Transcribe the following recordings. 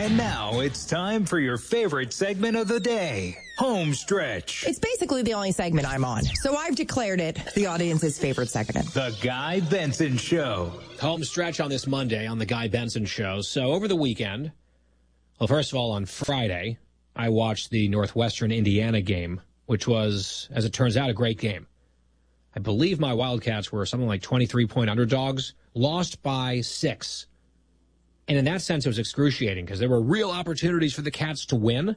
And now it's time for your favorite segment of the day, Home Stretch. It's basically the only segment I'm on, so I've declared it the audience's favorite segment. The Guy Benson Show. Home Stretch on this Monday on The Guy Benson Show. So over the weekend, well, first of all, on Friday, I watched the Northwestern Indiana game, which was, as it turns out, a great game. I believe my Wildcats were something like 23-point underdogs, lost by 6. And in that sense, it was excruciating because there were real opportunities for the Cats to win.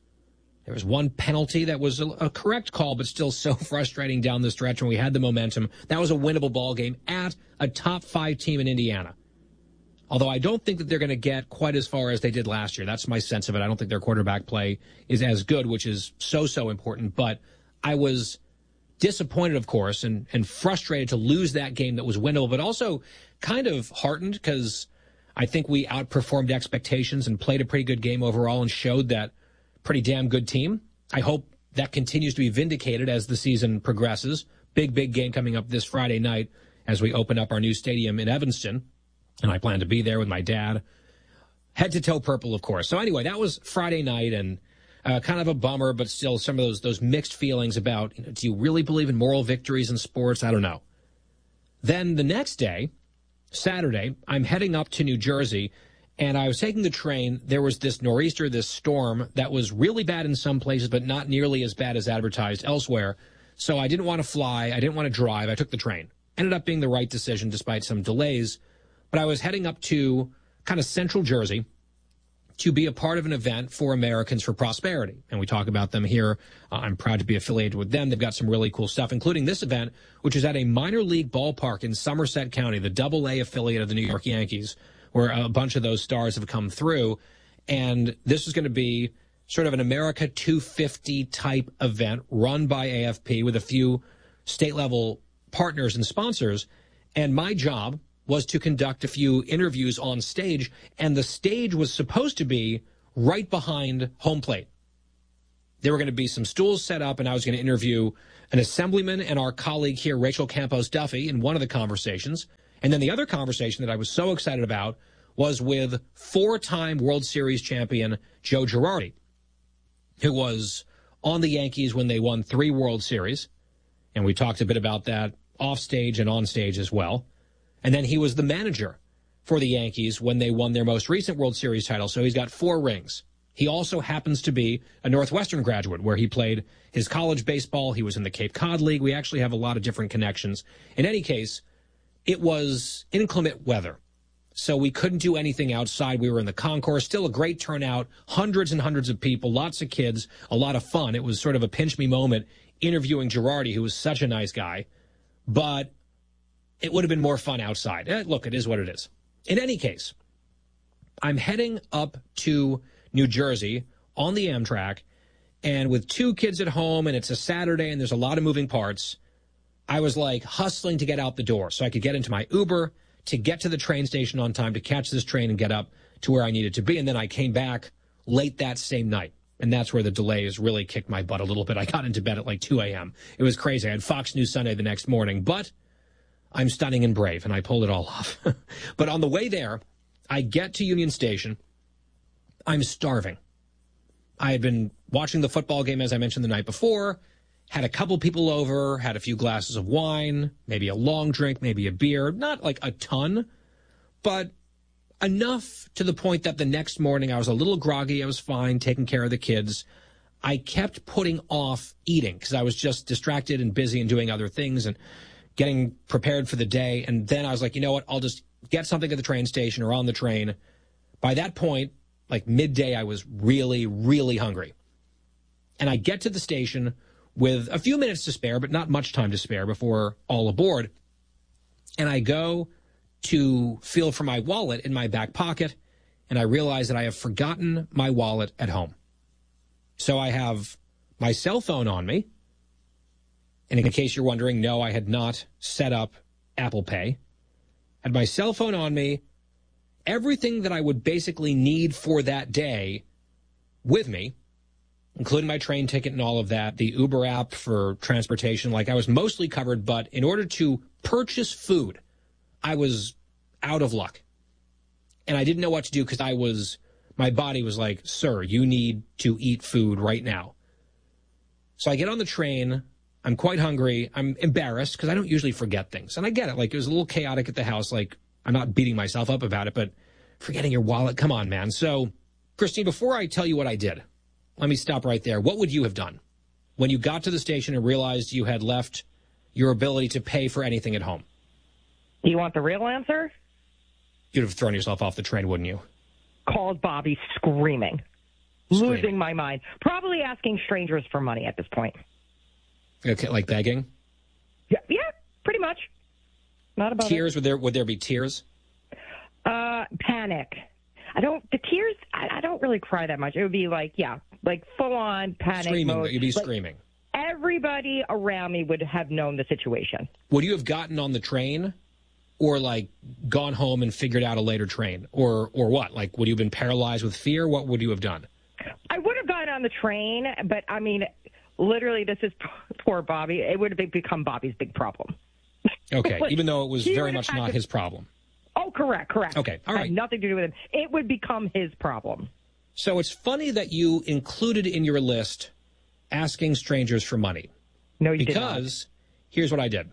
There was one penalty that was a correct call, but still so frustrating down the stretch when we had the momentum. That was a winnable ball game at a top 5 team in Indiana. Although I don't think that they're going to get quite as far as they did last year. That's my sense of it. I don't think their quarterback play is as good, which is so important. But I was disappointed, of course, and frustrated to lose that game that was winnable, but also kind of heartened because I think we outperformed expectations and played a pretty good game overall and showed that pretty damn good team. I hope that continues to be vindicated as the season progresses. Big game coming up this Friday night as we open up our new stadium in Evanston. And I plan to be there with my dad. Head to toe purple, of course. So anyway, that was Friday night and kind of a bummer, but still some of those mixed feelings about, do you really believe in moral victories in sports? I don't know. Then the next day, Saturday, I'm heading up to New Jersey, and I was taking the train. There was this nor'easter, this storm that was really bad in some places, but not nearly as bad as advertised elsewhere. So I didn't want to fly. I didn't want to drive. I took the train. Ended up being the right decision despite some delays. But I was heading up to kind of central Jersey to be a part of an event for Americans for Prosperity. And we talk about them here. I'm proud to be affiliated with them. They've got some really cool stuff, including this event, which is at a minor league ballpark in Somerset County, the Double-A affiliate of the New York Yankees, where a bunch of those stars have come through. And this is going to be sort of an America 250 type event run by AFP with a few state-level partners and sponsors. And my job was to conduct a few interviews on stage, and the stage was supposed to be right behind home plate. There were going to be some stools set up, and I was going to interview an assemblyman and our colleague here, Rachel Campos Duffy, in one of the conversations. And then the other conversation that I was so excited about was with 4-time World Series champion Joe Girardi, who was on the Yankees when they won 3 World Series. And we talked a bit about that off stage and on stage as well. And then he was the manager for the Yankees when they won their most recent World Series title. So he's got 4 rings. He also happens to be a Northwestern graduate where he played his college baseball. He was in the Cape Cod League. We actually have a lot of different connections. In any case, it was inclement weather, so we couldn't do anything outside. We were in the concourse. Still a great turnout, hundreds and hundreds of people, lots of kids, a lot of fun. It was sort of a pinch me moment interviewing Girardi, who was such a nice guy. But it would have been more fun outside. Look, it is what it is. In any case, I'm heading up to New Jersey on the Amtrak, and with 2 kids at home, and it's a Saturday, and there's a lot of moving parts, I was like hustling to get out the door so I could get into my Uber to get to the train station on time to catch this train and get up to where I needed to be. And then I came back late that same night. And that's where the delays really kicked my butt a little bit. I got into bed at like 2 a.m. It was crazy. I had Fox News Sunday the next morning, but I'm stunning and brave, and I pulled it all off. But on the way there, I get to Union Station. I'm starving. I had been watching the football game, as I mentioned the night before, had a couple people over, had a few glasses of wine, maybe a long drink, maybe a beer. Not like a ton, but enough to the point that the next morning I was a little groggy. I was fine, taking care of the kids. I kept putting off eating because I was just distracted and busy and doing other things and getting prepared for the day. And then I was like, you know what? I'll just get something at the train station or on the train. By that point, like midday, I was really, really hungry. And I get to the station with a few minutes to spare, but not much time to spare before all aboard. And I go to feel for my wallet in my back pocket, and I realize that I have forgotten my wallet at home. So I have my cell phone on me. And in case you're wondering, no, I had not set up Apple Pay. I had my cell phone on me, everything that I would basically need for that day with me, including my train ticket and all of that, the Uber app for transportation. Like, I was mostly covered, but in order to purchase food, I was out of luck. And I didn't know what to do because I was My body was like, sir, you need to eat food right now. So I get on the train. I'm quite hungry. I'm embarrassed because I don't usually forget things. And I get it. Like, it was a little chaotic at the house. Like, I'm not beating myself up about it, but forgetting your wallet, come on, man. So, Christine, before I tell you what I did, let me stop right there. What would you have done when you got to the station and realized you had left your ability to pay for anything at home? Do you want the real answer? You'd have thrown yourself off the train, wouldn't you? Called Bobby screaming. Losing my mind. Probably asking strangers for money at this point. Okay, like begging? Yeah, pretty much. Not about tears? Would there be tears? Panic. The tears, I don't really cry that much. It would be like full on panic screaming, mode. You'd be screaming. Everybody around me would have known the situation. Would you have gotten on the train or like gone home and figured out a later train or what? Like, would you have been paralyzed with fear? What would you have done? I would have gotten on the train, but I mean, literally, this is poor Bobby. It would have become Bobby's big problem. Okay, even though it was very much not his problem. Oh, correct. Okay, all right. Had nothing to do with him. It would become his problem. So it's funny that you included in your list asking strangers for money. No, you did not. Because here's what I did.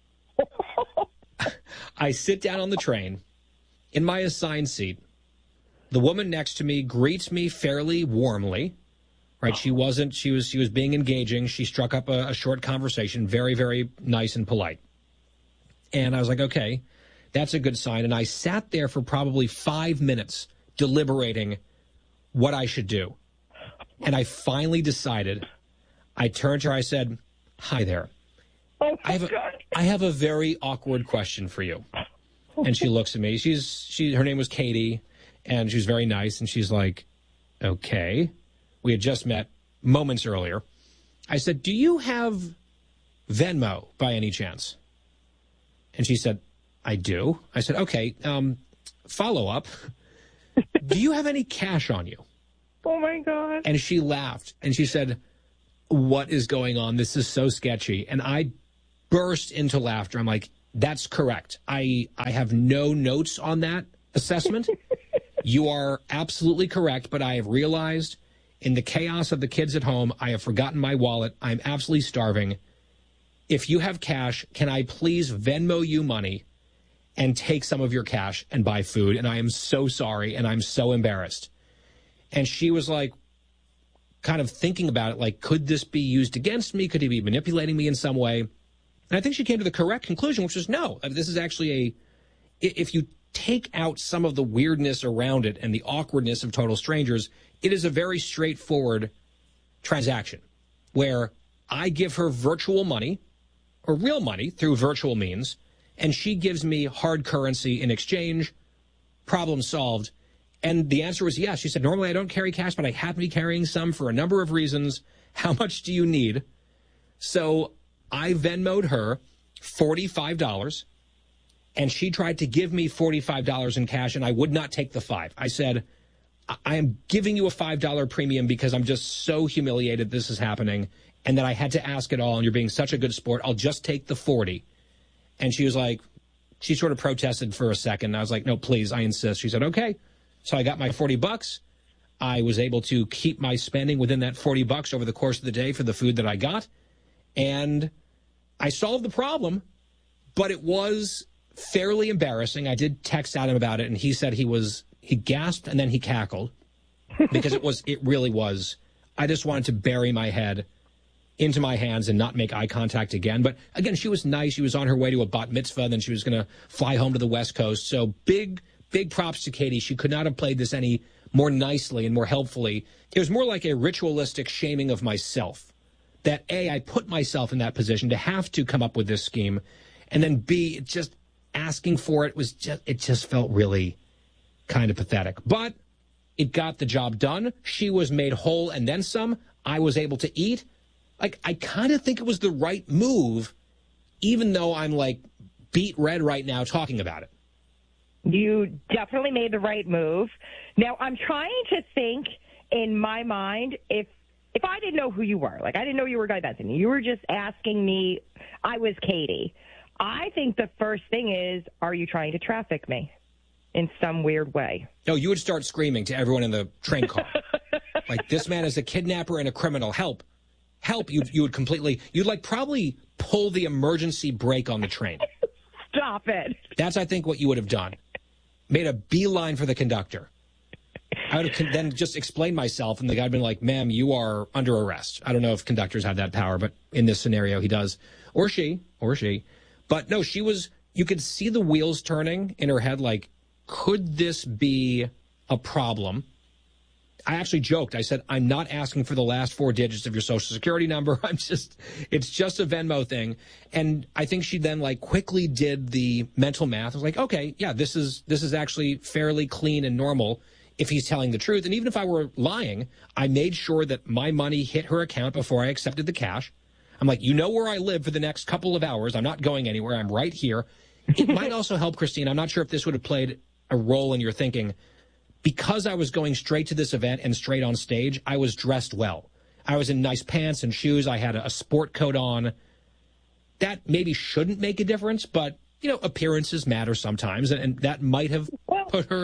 I sit down on the train in my assigned seat. The woman next to me greets me fairly warmly. Right? She was being engaging. She struck up a short conversation, very, very nice and polite. And I was like, okay, that's a good sign. And I sat there for probably 5 minutes deliberating what I should do. And I finally decided. I turned to her. I said, hi there. Oh, my God. I have a very awkward question for you. And she looks at me. Her name was Katie, and she was very nice. And she's like, okay. We had just met moments earlier. I said, do you have Venmo by any chance? And she said, I do. I said, okay, follow up. Do you have any cash on you? Oh, my God. And she laughed, and she said, what is going on? This is so sketchy. And I burst into laughter. I'm like, that's correct. I have no notes on that assessment. You are absolutely correct, but I have realized in the chaos of the kids at home, I have forgotten my wallet. I'm absolutely starving. If you have cash, can I please Venmo you money and take some of your cash and buy food? And I am so sorry, and I'm so embarrassed. And she was like, kind of thinking about it, like, could this be used against me? Could he be manipulating me in some way? And I think she came to the correct conclusion, which is no. This is actually if you take out some of the weirdness around it and the awkwardness of total strangers, it is a very straightforward transaction where I give her virtual money or real money through virtual means, and she gives me hard currency in exchange. Problem solved. And the answer was yes. She said, normally I don't carry cash, but I happen to be carrying some for a number of reasons. How much do you need? So I Venmo'd her $45, and she tried to give me $45 in cash, and I would not take the $5. I said, I am giving you a $5 premium because I'm just so humiliated this is happening, and that I had to ask it all, and you're being such a good sport. I'll just take the 40. And she was like, she sort of protested for a second. I was like, no, please, I insist. She said, okay. So I got my $40. I was able to keep my spending within that $40 over the course of the day for the food that I got. And I solved the problem, but it was fairly embarrassing. I did text Adam about it, and he said he gasped and then he cackled because it really was. I just wanted to bury my head into my hands and not make eye contact again. But again, she was nice. She was on her way to a bat mitzvah, then she was going to fly home to the West Coast. So big props to Katie. She could not have played this any more nicely and more helpfully. It was more like a ritualistic shaming of myself. That A, I put myself in that position to have to come up with this scheme, and then B, just asking for it just felt really kind of pathetic. But it got the job done. She was made whole and then some. I was able to eat. Like, I kind of think it was the right move, even though I'm like beet red right now talking about it. You definitely made the right move. Now, I'm trying to think in my mind if I didn't know who you were, like I didn't know you were Guy Benson, you were just asking me, I was Katie. I think the first thing is, are you trying to traffic me? in some weird way. No, you would start screaming to everyone in the train car. Like, this man is a kidnapper and a criminal. Help. Help. You would completely, you'd like probably pull the emergency brake on the train. Stop it. That's, I think, what you would have done. Made a beeline for the conductor. I would have then just explained myself, and the guy would have been like, ma'am, you are under arrest. I don't know if conductors have that power, but in this scenario, he does. Or she. But no, she was, you could see the wheels turning in her head, like, could this be a problem? I actually joked. I said, I'm not asking for the last 4 digits of your social security number. It's just a Venmo thing. And I think she then like quickly did the mental math. I was like, okay, yeah, this is actually fairly clean and normal if he's telling the truth. And even if I were lying, I made sure that my money hit her account before I accepted the cash. I'm like, you know where I live for the next couple of hours. I'm not going anywhere. I'm right here. It might also help, Christine. I'm not sure if this would have played a role in your thinking. Because I was going straight to this event and straight on stage, I was dressed well. I was in nice pants and shoes. I had a sport coat on. That maybe shouldn't make a difference, but, you know, appearances matter sometimes, and that might have put her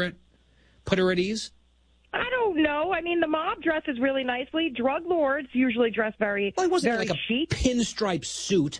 at ease. I don't know. I mean, the mob dresses really nicely. Drug lords usually dress very, well, it wasn't very like a chic. Pinstripe suit.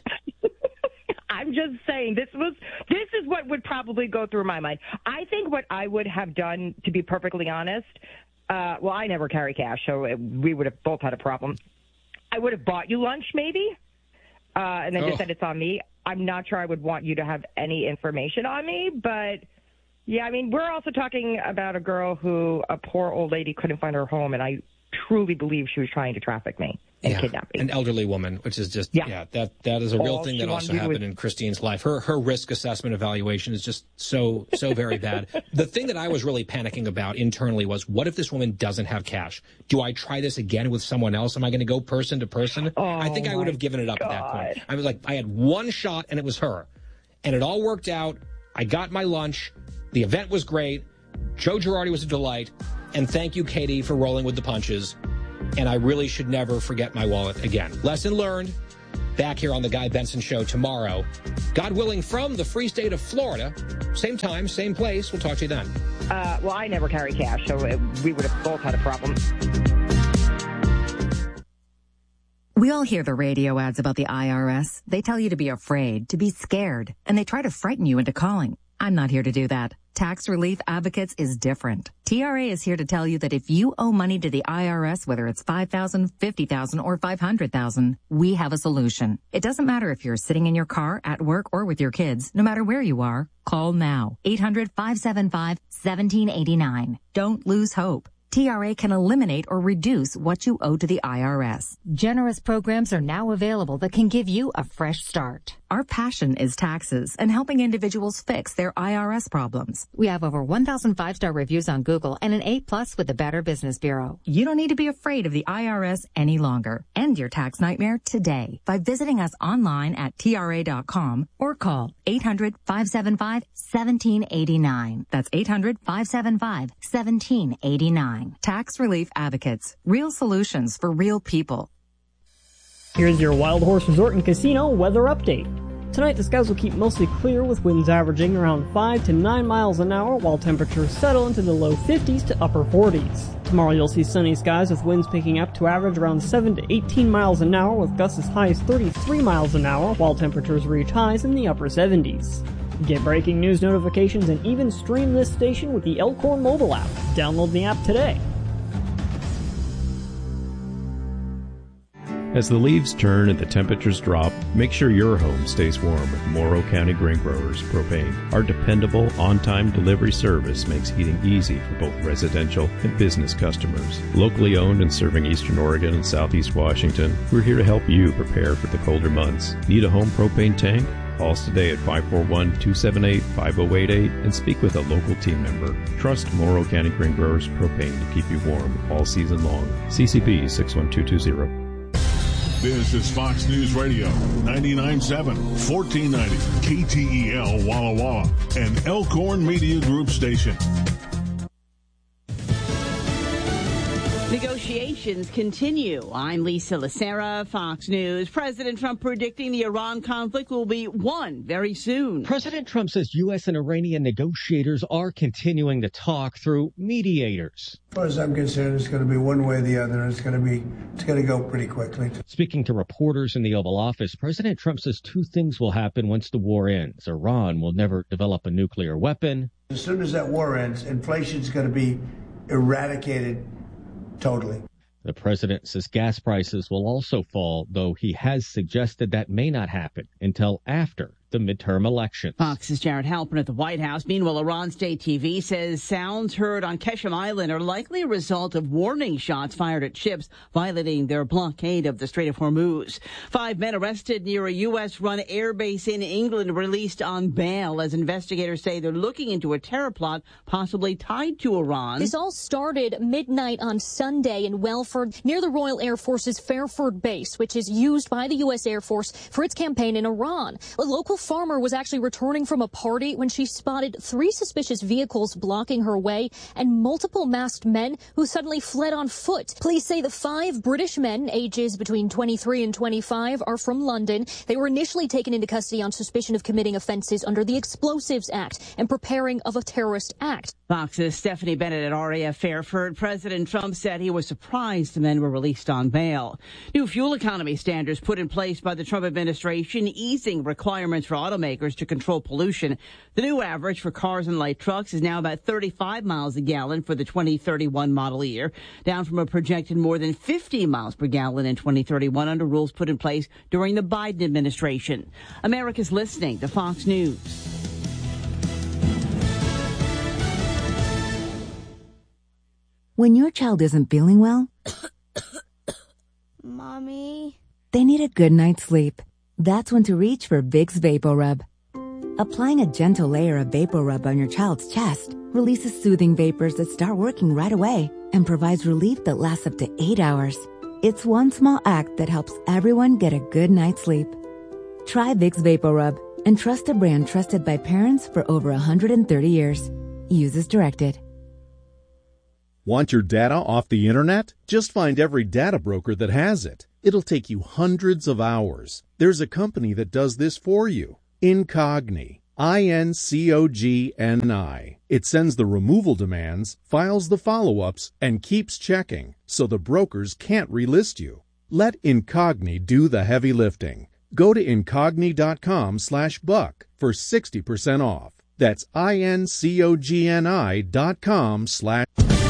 I'm just saying this is what would probably go through my mind. I think what I would have done, to be perfectly honest, well, I never carry cash, so we would have both had a problem. I would have bought you lunch maybe, and then just said it's on me. I'm not sure I would want you to have any information on me, but yeah, I mean, we're also talking about a girl who, a poor old lady, couldn't find her home, and I truly believe she was trying to traffic me and kidnap me. An elderly woman, which is just, that is a real thing that also happened in Christine's life. Her risk assessment evaluation is just so very bad. The thing that I was really panicking about internally was, what if this woman doesn't have cash? Do I try this again with someone else? Am I going to go person to person? I think I would have given it up at that point. I was like, I had one shot and it was her. And it all worked out. I got my lunch. The event was great. Joe Girardi was a delight. And thank you, Katie, for rolling with the punches. And I really should never forget my wallet again. Lesson learned. Back here on the Guy Benson Show tomorrow. God willing, from the free state of Florida. Same time, same place. We'll talk to you then. Well, I never carry cash, so we would have both had a problem. We all hear the radio ads about the IRS. They tell you to be afraid, to be scared, and they try to frighten you into calling. I'm not here to do that. Tax Relief Advocates is different. TRA is here to tell you that if you owe money to the IRS, whether it's $5,000, $50,000, or $500,000, we have a solution. It doesn't matter if you're sitting in your car, at work, or with your kids. No matter where you are, call now. 800-575-1789. Don't lose hope. TRA can eliminate or reduce what you owe to the IRS. Generous programs are now available that can give you a fresh start. Our passion is taxes and helping individuals fix their IRS problems. We have over 1,000 5-star reviews on Google and an A+ with the Better Business Bureau. You don't need to be afraid of the IRS any longer. End your tax nightmare today by visiting us online at TRA.com or call 800-575-1789. That's 800-575-1789. Tax Relief Advocates. Real solutions for real people. Here's your Wild Horse Resort and Casino weather update. Tonight, the skies will keep mostly clear with winds averaging around 5 to 9 miles an hour while temperatures settle into the low 50s to upper 40s. Tomorrow, you'll see sunny skies with winds picking up to average around 7 to 18 miles an hour with gusts as high as 33 miles an hour while temperatures reach highs in the upper 70s. Get breaking news notifications and even stream this station with the Elkhorn mobile app. Download the app today. As the leaves turn and the temperatures drop, make sure your home stays warm with Morrow County Grain Growers Propane. Our dependable, on-time delivery service makes heating easy for both residential and business customers. Locally owned and serving Eastern Oregon and Southeast Washington, we're here to help you prepare for the colder months. Need a home propane tank? Call us today at 541-278-5088 and speak with a local team member. Trust Morrow County Grain Growers Propane to keep you warm all season long. CCB 61220. This is Fox News Radio, 99.7, 1490, KTEL Walla Walla, an Elkhorn Media Group station. Negotiations continue. I'm Lisa Lacera, Fox News. President Trump predicting the Iran conflict will be won very soon. President Trump says U.S. and Iranian negotiators are continuing to talk through mediators. As far as I'm concerned, it's going to be one way or the other. It's going to go pretty quickly. Speaking to reporters in the Oval Office, President Trump says two things will happen once the war ends. Iran will never develop a nuclear weapon. As soon as that war ends, inflation's going to be eradicated totally. The president says gas prices will also fall, though he has suggested that may not happen until after the midterm elections. Fox's Jared Halpern at the White House. Meanwhile, Iran State TV says sounds heard on Qeshm Island are likely a result of warning shots fired at ships violating their blockade of the Strait of Hormuz. 5 men arrested near a U.S.-run airbase in England released on bail as investigators say they're looking into a terror plot possibly tied to Iran. This all started midnight on Sunday in Welford near the Royal Air Force's Fairford base, which is used by the U.S. Air Force for its campaign in Iran. A local farmer was actually returning from a party when she spotted 3 suspicious vehicles blocking her way and multiple masked men who suddenly fled on foot. Police say the 5 British men, ages between 23 and 25, are from London. They were initially taken into custody on suspicion of committing offenses under the Explosives Act and preparing of a terrorist act. Fox's Stephanie Bennett at RAF Fairford. President Trump said he was surprised the men were released on bail. New fuel economy standards put in place by the Trump administration easing requirements for automakers to control pollution. The new average for cars and light trucks is now about 35 miles a gallon for the 2031 model year, down from a projected more than 50 miles per gallon in 2031 under rules put in place during the Biden administration. America's listening to Fox News. When your child isn't feeling well, Mommy, they need a good night's sleep. That's when to reach for Vicks VapoRub. Applying a gentle layer of VapoRub on your child's chest releases soothing vapors that start working right away and provides relief that lasts up to 8 hours. It's one small act that helps everyone get a good night's sleep. Try Vicks VapoRub and trust a brand trusted by parents for over 130 years. Use as directed. Want your data off the internet? Just find every data broker that has it. It'll take you hundreds of hours. There's a company that does this for you. Incogni. INCOGNI. It sends the removal demands, files the follow-ups, and keeps checking, so the brokers can't relist you. Let Incogni do the heavy lifting. Go to incogni.com/buck for 60% off. That's INCOGNI.com/.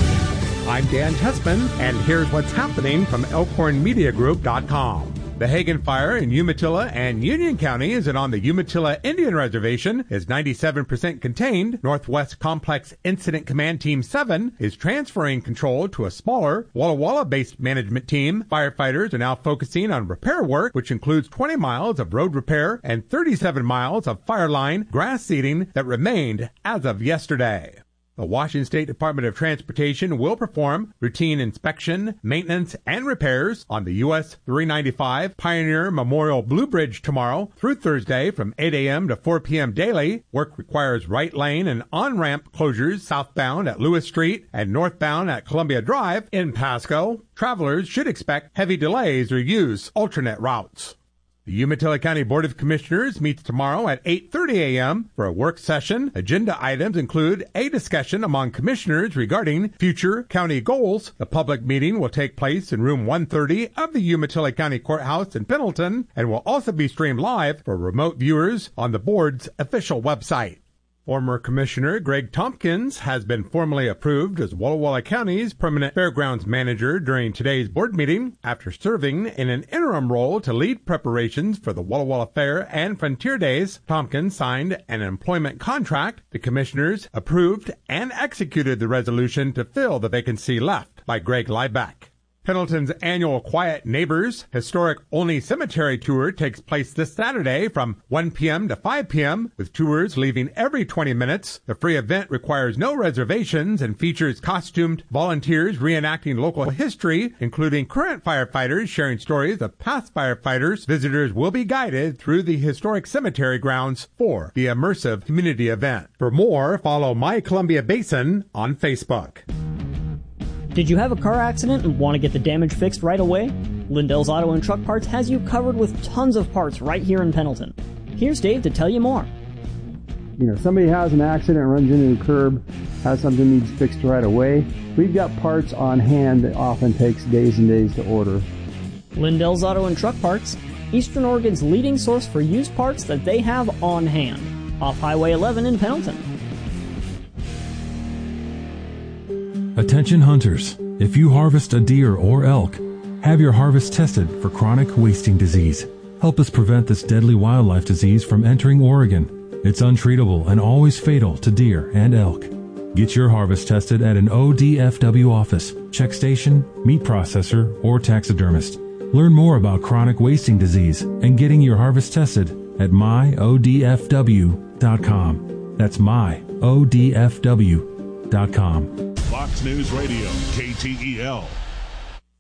I'm Dan Tessman, and here's what's happening from ElkhornMediaGroup.com. The Hagen Fire in Umatilla and Union counties and on the Umatilla Indian Reservation is 97% contained. Northwest Complex Incident Command Team 7 is transferring control to a smaller Walla Walla-based management team. Firefighters are now focusing on repair work, which includes 20 miles of road repair and 37 miles of fire line grass seeding that remained as of yesterday. The Washington State Department of Transportation will perform routine inspection, maintenance, and repairs on the U.S. 395 Pioneer Memorial Blue Bridge tomorrow through Thursday from 8 a.m. to 4 p.m. daily. Work requires right lane and on-ramp closures southbound at Lewis Street and northbound at Columbia Drive in Pasco. Travelers should expect heavy delays or use alternate routes. The Umatilla County Board of Commissioners meets tomorrow at 8:30 a.m. for a work session. Agenda items include a discussion among commissioners regarding future county goals. The public meeting will take place in room 130 of the Umatilla County Courthouse in Pendleton and will also be streamed live for remote viewers on the board's official website. Former Commissioner Greg Tompkins has been formally approved as Walla Walla County's permanent fairgrounds manager during today's board meeting after serving in an interim role to lead preparations for the Walla Walla Fair and Frontier Days. Tompkins signed an employment contract. The commissioners approved and executed the resolution to fill the vacancy left by Greg Liebeck. Pendleton's annual Quiet Neighbors Historic Olney Cemetery Tour takes place this Saturday from 1 p.m. to 5 p.m. with tours leaving every 20 minutes. The free event requires no reservations and features costumed volunteers reenacting local history, including current firefighters sharing stories of past firefighters. Visitors will be guided through the historic cemetery grounds for the immersive community event. For more, follow My Columbia Basin on Facebook. Did you have a car accident and want to get the damage fixed right away? Lindell's Auto and Truck Parts has you covered with tons of parts right here in Pendleton. Here's Dave to tell you more. Somebody has an accident, runs into a curb, has something needs fixed right away. We've got parts on hand that often takes days and days to order. Lindell's Auto and Truck Parts, Eastern Oregon's leading source for used parts that they have on hand. Off Highway 11 in Pendleton. Attention hunters, if you harvest a deer or elk, have your harvest tested for chronic wasting disease. Help us prevent this deadly wildlife disease from entering Oregon. It's untreatable and always fatal to deer and elk. Get your harvest tested at an ODFW office, check station, meat processor, or taxidermist. Learn more about chronic wasting disease and getting your harvest tested at myodfw.com. That's myodfw.com. Fox News Radio, KTEL.